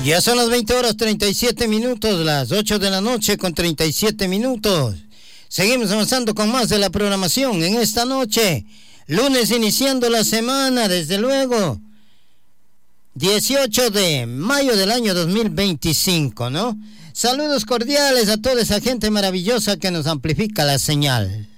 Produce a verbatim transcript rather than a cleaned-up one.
Ya son las veinte horas treinta y siete minutos, las ocho de la noche con treinta y siete minutos. Seguimos avanzando con más de la programación en esta noche. Lunes iniciando la semana, desde luego. dieciocho de mayo del año dos mil veinticinco, ¿no? Saludos cordiales a toda esa gente maravillosa que nos amplifica la señal.